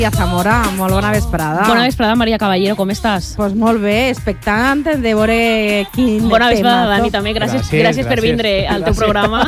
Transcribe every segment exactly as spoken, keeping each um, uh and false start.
I a Zamora, molt bona vesprada. Bona vesprada, Maria Caballero, com estàs? Pues molt bé, expectant de veure quin Bona vesprada, tema. Dani, també. Gràcies, gràcies, gràcies per gràcies. vindre al teu Gràcies. programa.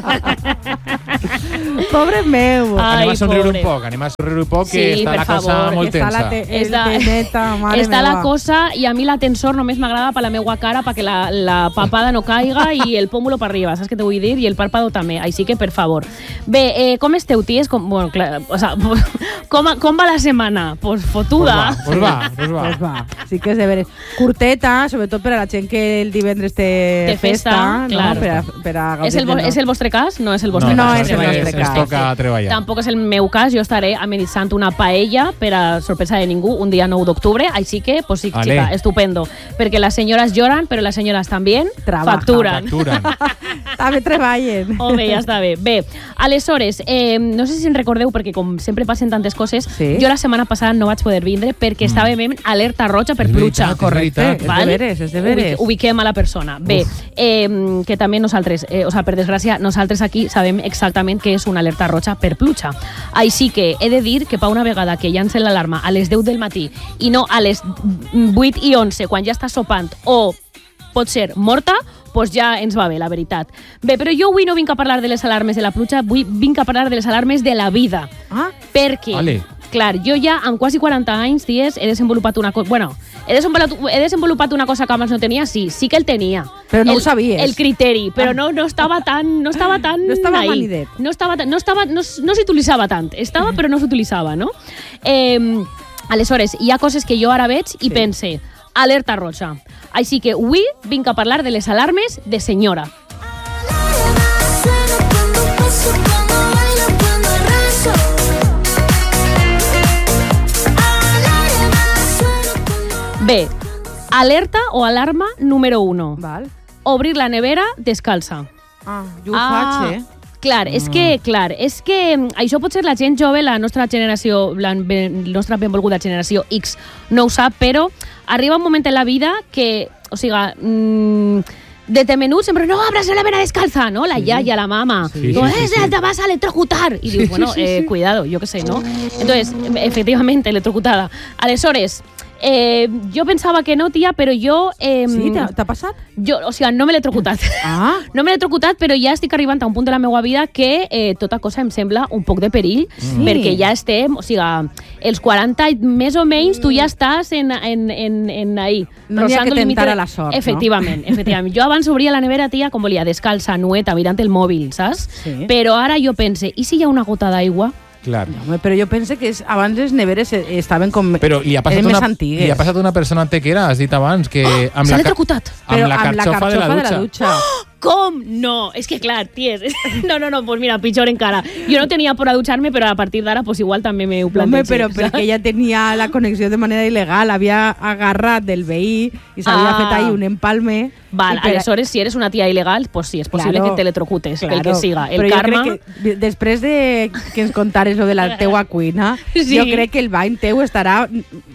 Pobre meu. Ai, anem a somriure pobre. un poc, anem a somriure un poc, que Sí, està per la cosa favor, molt que està tensa. la te Està- el teneta, mare Està la meva. cosa i a mi la tensor només m'agrada per la meua cara perquè la, la papada no caiga i el pómulo per arriba, saps què te vull dir? I el párpado també, així que per favor. Bé, eh, com esteu, ties? Com, bueno, clar, o sea, com, com va la setmana? Pues fotuda. Pues va, pues va, Pues va, sí que és de veres. Curteta, sobretot per a la gent que el divendres té, Té festa, no? clar. Per a, per a És el, vo- és el vostre cas? No és el vostre No, no cas. és el nosaltres nostre ens cas. toca treballar. Tampoc és el meu cas, jo estaré amenitzant una paella per a sorpresa de ningú un dia nou d'octubre, així que, pues sí, Ale. chica, estupendo. Perquè les senyores lloran, però les senyores també Trabajan. facturen. Facturen. També treballen. Oh, bé, ja està bé. Bé, aleshores, eh, no sé si en recordeu, perquè com sempre passen tantes coses, Sí. jo la setmana passada no vaig poder vindre perquè mm. estàvem en alerta roja per És pluja. veritat, és veritat. És de veres, és de veres. Ubic- Ubiquem a la persona. Bé, eh, que també nosaltres, eh, o sea, per desgràcia, nosaltres aquí sabem exactament què és una alerta roja per pluja. Així que he de dir que per una vegada que llancen l'alarma a les deu del matí i no a les vuit i onze, quan ja està sopant o pot ser morta, doncs ja ens va bé, la veritat. Bé, però jo avui no vinc a parlar de les alarmes de la pluja, avui vinc a parlar de les alarmes de la vida. Ah, Perquè, Ale. clar, jo ja amb quasi quaranta anys, ties, he desenvolupat una cosa... Bueno, he desenvolupat, he desenvolupat una cosa que abans no tenia, sí, sí que el tenia. Però no el, ho sabies. El criteri, però Ah. no, no estava tan... No estava tan No estava ahí. manidet. No estava, tan- no, estava, no, s- no s'utilitzava tant. Estava, però no s'utilitzava, no? Eh, aleshores, hi ha coses que jo ara veig i Sí. pense, alerta roja. Així que avui vinc a parlar de les alarmes de senyora. Suena cuando paso, cuando bailo, cuando rezo. Alarma, suena cuando... Bé, alerta o alarma número uno. val. Obrir la nevera descalça. Ah, jo ho faig, eh? Clar, és que, clar, és que mm, això potser la gent jove, la nostra generació, la, ben- la nostra benvolguda generació X, no ho sap, però arriba un moment en la vida que, o sigui, mm, de te menú sempre, no, abres la nevera descalza, ¿no? La yaya, la mama. Sí, Tú, sí, sí, "Eh, sí. te vas a electrocutar. Y digo, bueno, eh, cuidado, yo qué sé, ¿no? Entonces, efectivamente, electrocutada. Aleshores, eh, jo pensava que no, tia, però jo... Eh, Sí, t'ha t'ha passat? jo, o sigui, no m'he electrocutat. Ah. No m'he electrocutat, però ja estic arribant a un punt de la meva vida que eh, tota cosa em sembla un poc de perill, Sí. perquè ja estem, o sigui, els quaranta més o menys tu ja estàs en, en, en, en ahí. No n'hi ha rozando que el límite tentar de- a la sort, no? Efectivament, efectivament. Jo abans obria la nevera, tia, com volia, descalça, nueta, mirant el mòbil, saps? Sí. Però ara jo pense, i si hi ha una gota d'aigua? Clar. Home, però jo pense que és, abans les neveres eh, estaven com... Però li ha passat eren una, més antigues. li ha passat una persona tequera, has dit abans, que amb S'ha la, ca- electrocutat. Però amb la carxofa, de la dutxa. Com? No, és que clar, ties. No, no, no, pues mira, pitjor encara. Jo no tenia por a dutxar-me, però a partir d'ara, pues igual també m'ho Home, plantejo. però perquè ella tenia la connexió de manera il·legal, havia agarrat del veí i s'havia Ah. fet ahí un empalme. Val, I per- aleshores, si eres una tia il·legal, pues sí, és possible Claro, que t'electrocutes, el claro. que siga. El Però karma... jo crec que, després de que ens contares lo de la teua cuina, Sí. jo crec que el bany teu estarà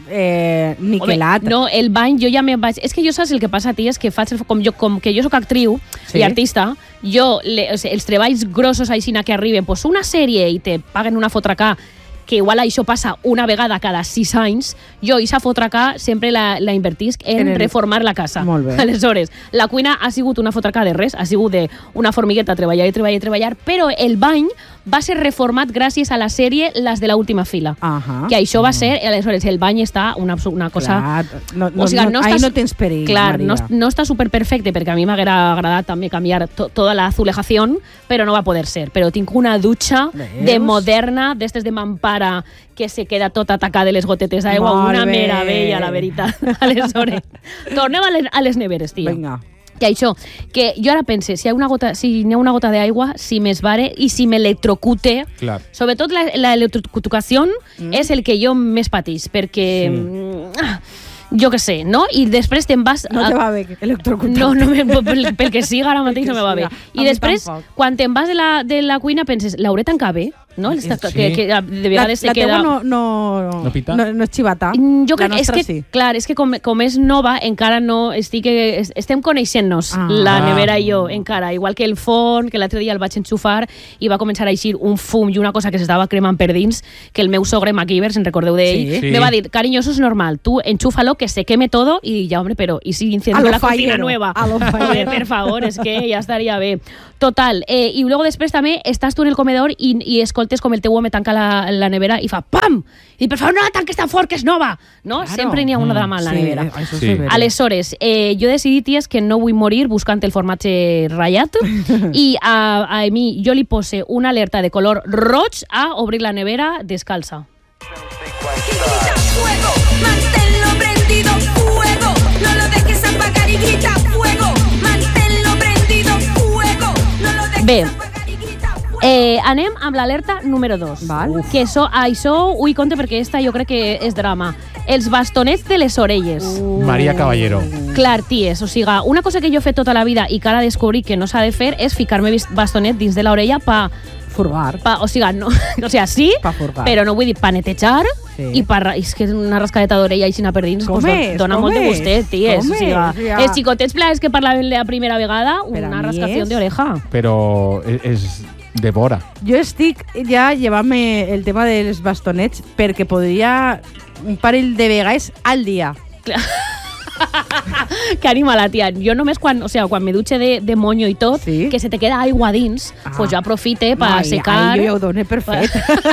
eh, niquelat. Home, no, el bany jo ja me'n vaig... És que jo saps el que passa, tia, és que faig, el- com, jo, com que jo sóc actriu Sí. i artista, jo, le, o sigui, els treballs grossos aixina que arriben, pues una sèrie i te paguen una fotracà, que igual això passa una vegada cada sis anys, jo aquesta fotracà sempre la, la invertisc en, En el- reformar la casa. Molt bé. Aleshores, la cuina ha sigut una fotracà de res, ha sigut de una formigueta treballar i treballar i treballar, però el bany va ser reformat gràcies a la sèrie Les de la última fila. Ahà. Que això va ser, aleshores, el bany està una, una cosa... Clar, no, no, o sigui, no, no, ahí estàs- no tens perill, Clar, Maria. no, no està superperfecte, perquè a mi m'haguera agradat també canviar to, tota la azulejación, però no va poder ser. Però tinc una dutxa Veus? de moderna, d'estes de mampara, que se queda tota atacada de les gotetes d'aigua, Molt una bé. meravella, la veritat. Aleshores, tornem a les, a les neveres, tia. Vinga. Que això, que jo ara pense, si hi ha una gota, si hi ha una gota d'aigua, si m'esvare i si m'electrocute, Clar. sobretot la, la electrocució mm. és el que jo més patís, perquè... Sí. Jo què sé, no? I després te'n vas... No te va bé electrocutar. No, no me, pel, pel que siga ara mateix no me va bé. siga. A I mi després, tampoc. quan te'n vas de la, de la cuina, penses, l'hauré tancat bé? no? Esta, Sí. que, que de vegades la, la se queda... teua no, no, No pita? no, no és xivata. Mm, Jo La crec que és nostra que, sí. clar, és que com, com és nova, encara no estic... es- Estem coneixent-nos, Ah. la Ah. nevera i jo, encara. Igual que el forn, que l'altre dia el vaig enxufar i va començar a eixir un fum i una cosa que s'estava cremant per dins, que el meu sogre MacIver, se'n recordeu d'ell, Sí. Sí. me va dir, cariño, eso es normal, tú enchúfalo, que se queme todo, y ya, hombre, pero, ¿y si A incendio lo la cocina fallero, nueva? a lo Joder, fallero. per favor, és que ja estaria bé. Total, eh, i luego després també estàs tu en el comedor i, i escoltes com el teu home tanca la, la nevera i fa pam! I per favor, no la tanques tan fort, que és nova! No? Claro. Sempre n'hi ha una dama en la Sí, nevera. això Sí. és de veres. Aleshores, eh, jo he decidit, ties, que no vull morir buscant el formatge ratllat i a, a mi jo li pose una alerta de color roig a obrir la nevera descalça. Grita fuego, manténlo prendido, fuego. No lo dejes apagar y grita fuego, manténlo prendido, fuego. No lo dejes Bé. apagar y grita fuego. Eh, anem amb l'alerta número dos. Val. Que so, això, ui, compte, perquè esta jo crec que és drama. Els bastonets de les orelles. Uh. Maria Caballero. Clar, ties, o siga, una cosa que jo he fet tota la vida i que ara descobrí que no s'ha de fer és ficar-me vis- bastonet dins de l'orella pa, Furgar. pa, o siga, no, o siga, sí, Pa furgar. però no vull dir pa netejar Sí. i pa, ra- és que una rascadeta d'orella així per dins Com pues, don- és? dona Com molt de és? gustet, ties. Com O siga, és? Ja. els xicotets plans que parlaven la primera vegada, Per a una mi rascació és- d'oreja. Però és, és devora. Jo estic ja llevant-me el tema dels bastonets perquè podria un parell de vegades al dia. Que anima la tia. Jo només quan, o sea, quan me dutxe de, de moño i tot, Sí. que se te queda aigua dins, Ah. pues jo aprofite per Ai, secar. Ai, jo ja ho doné per fet.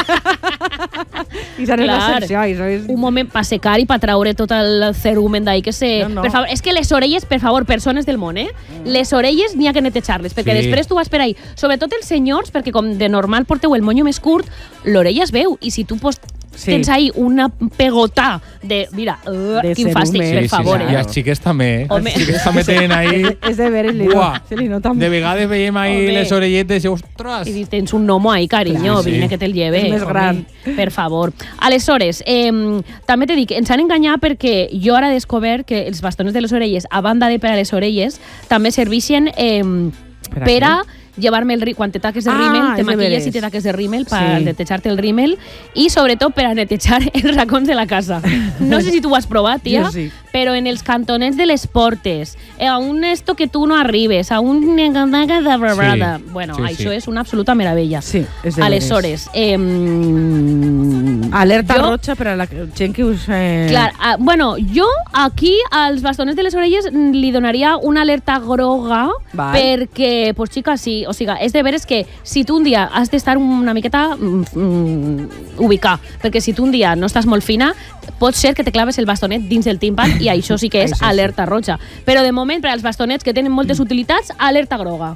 I serà Clar. l'excepció. Això és... Un moment per secar i per traure tot el cerumen d'ahí que se... No, no. Per favor, és que les orelles, per favor, persones del món, eh? Les orelles n'hi ha que netejar-les, perquè Sí. després tu vas per ahí. Sobretot els senyors, perquè com de normal porteu el moño més curt, l'orella es veu. I si tu pues, Sí. tens ahí una pegotà de... Mira, uh, De quin fàstic, cerumen. per Sí, favor, I eh? els xiquets també, eh? Home. Els xiquets també tenen ahí... És de veres, li Buah. se li nota De vegades veiem ahí Home. les orelletes i, ostres! I dius, tens un gnomo ahí, cariño, Clar, sí. vine que te'l lleve. És més home, gran. Per favor. Aleshores, eh, també t'he dit, ens han enganyat perquè jo ara he descobert que els bastons de les orelles, a banda de per a les orelles, també serveixen eh, Per a per a què? llevar-me el ri- quan te taques de Ah, rímel, te és de maquilles veres. i te taques de rímel per Sí. netejar-te el rímel i sobretot per a netejar els racons de la casa. No sé si tu ho has provat, tia, Jo sí. però en els cantonets de les portes, eh, a un esto que tu no arribes, a un... Sí. Bueno, Sí, això sí. és una absoluta meravella. Sí, és de Aleshores, eh, Alerta jo, roja per a la gent que us... Eh... Clar, ah, bueno, jo aquí als bastonets de les orelles mm, li donaria una alerta groga Val. perquè, pues xica, sí, o sigui, és de veres que si tu un dia has d'estar una miqueta mm, mm, ubicar, perquè si tu un dia no estàs molt fina, pot ser que te claves el bastonet dins del tímpan i això sí que és Això sí. alerta roja. Però de moment, per als bastonets que tenen moltes utilitats, alerta groga.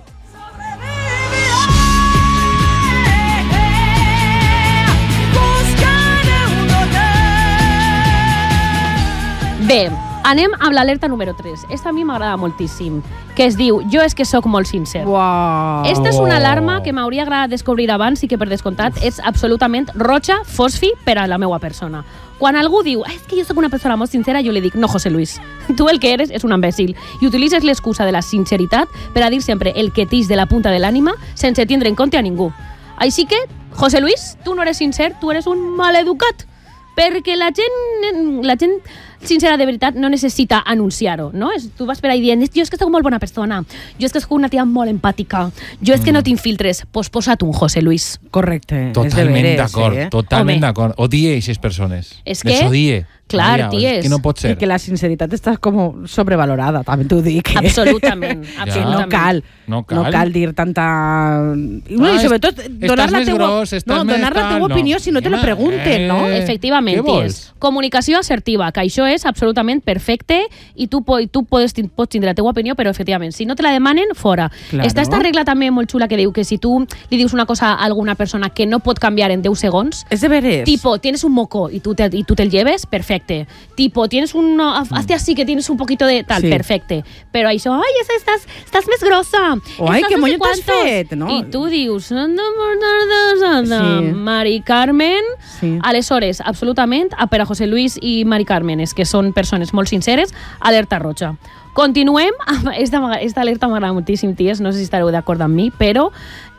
Bé, anem amb l'alerta número tres. Esta a mi m'agrada moltíssim, que es diu Jo és que sóc molt sincer. Uau. Esta és una Oh. alarma que m'hauria agradat descobrir abans i que per descomptat és absolutament roja, fosfi per a la meva persona. Quan algú diu, és que jo sóc una persona molt sincera, jo li dic, no, José Luis, tu el que eres és un imbècil i utilitzes l'excusa de la sinceritat per a dir sempre el que t'ix de la punta de l'ànima sense tindre en compte a ningú. Així que, José Luis, tu no eres sincer, tu eres un maleducat, perquè la gent, la gent sincera de veritat no necessita anunciar-ho, no? És, tu vas per ahí dient, jo és que sóc molt bona persona, jo és que sóc una tia molt empàtica, jo és que no tinc filtres, pues posa't un José Luis. Correcte. és de Totalment veres, d'acord, eh? totalment Home. d'acord. Odie aquestes persones. És Les que- odie. Clar, Maria, ties. És que no pot I ser. que la sinceritat està com sobrevalorada, també t'ho dic. Eh? Absolutament, Que absolutament. no cal, No cal. no cal dir tanta... I, bueno, Ah, i sobretot, est- donar estàs la més teua, gros, estàs no, més donar la tal, teua no. opinió si no te la Nena, pregunten, no? eh. Efectivament, Què vols? ties. Comunicació assertiva, que això és absolutament perfecte i tu, po tu pots, pots tindre la teua opinió, però efectivament, si no te la demanen, fora. Claro. Està esta regla també molt xula que diu que si tu li dius una cosa a alguna persona que no pot canviar en deu segons, És de veres. tipo, tienes un moco y tú te, y tú te el lleves, perfecte. Tipo, tienes un... Hazte así que tienes un poquito de tal, Sí. perfecte. Però això, ai, esa, estàs, estàs més grossa. O, ai, estàs que no sé moño t'has quantos. fet, no? I tu dius, anda, anda, anda, Sí. Mari Carmen. Sí. Aleshores, absolutament, a per a José Luis i Mari Carmen, és que són persones molt sinceres, alerta roja. Continuem amb... Esta, esta alerta m'agrada moltíssim, ties, no sé si estareu d'acord amb mi, però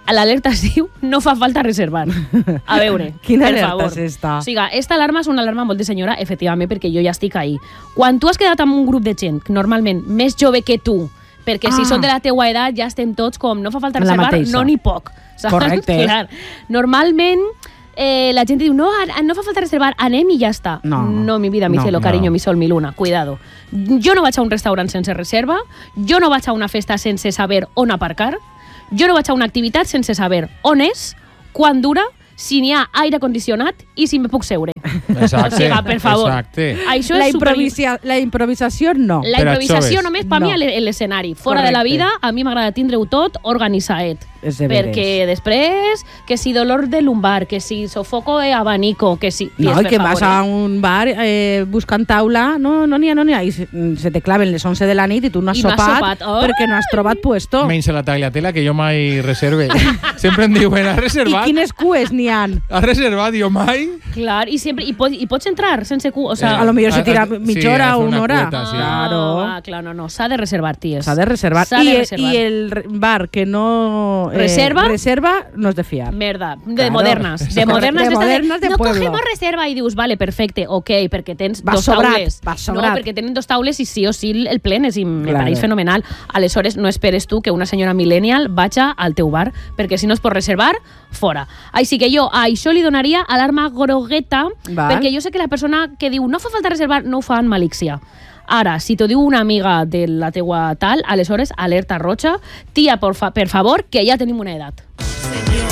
l'alerta es diu no fa falta reservar. A veure, Quina per alerta favor. és esta? O sigui, esta alarma és una alarma molt de senyora, efectivament, perquè jo ja estic ahí. Quan tu has quedat amb un grup de gent, normalment més jove que tu, perquè si Ah. són de la teua edat ja estem tots com no fa falta La reservar, mateixa. no ni poc. Saps? Correcte. Clar. Normalment eh, la gent diu no, no fa falta reservar, anem i ja està. No. No, mi vida, mi No, cielo, no. cariño, mi sol, mi luna, cuidado. Jo no vaig a un restaurant sense reserva, jo no vaig a una festa sense saber on aparcar, jo no vaig a una activitat sense saber on és, quan dura, si n'hi ha aire condicionat i si me puc seure. Exacte. O sigui, per favor. Exacte. Això La, és super... improvisa la improvisació no. La Per a improvisació joves. només per No. mi a l'e- l'escenari. Fora de la Correcte. vida, a mi m'agrada tindre-ho tot organitzat. És de veres. Perquè després, que si dolor de lumbar, que si sofoco e abanico, que si... No, Ties, i per que favor, vas a eh? un bar eh, buscant taula, no no n'hi ha, no n'hi ha, i se, se te claven les onze de la nit i tu no has I no has sopat, sopat. Ai! perquè no has trobat puesto. Menys a la tagliatella, que jo mai reserve. Sempre em diuen, has I reservat? quines cues n'hi han? Has reservat? Jo mai? Clar, i, sempre, i, pots, i pots entrar sense cu... O sea, A lo millor se ah, tira ah, mitja sí, hora ha de o fer una una hora. cueta, sí. Claro. Ah, clar, no, no, s'ha de reservar, ties. S'ha de reservar. S'ha de I, reservar. I el re- bar que no eh, Reserva? reserva no és de fiar. Merda, de Claro. modernas. De Correcte. modernas, De d'esta modernas de no pueblo. cogemos reserva i dius, vale, perfecte, ok, perquè tens Va dos sobrat, taules. va sobrat. No, perquè tenen dos taules i sí o sí el plenes i me Claro. pareix fenomenal. Aleshores, no esperes tu que una senyora millennial vaja al teu bar, perquè si no es pot reservar, fora. Així que jo a això li donaria alarma grogueta, Val. perquè jo sé que la persona que diu no fa falta reservar, no ho fa en malícia. Ara, si t'ho diu una amiga de la teua tal, aleshores, alerta roja, tia, por, fa per favor, que ja tenim una edat.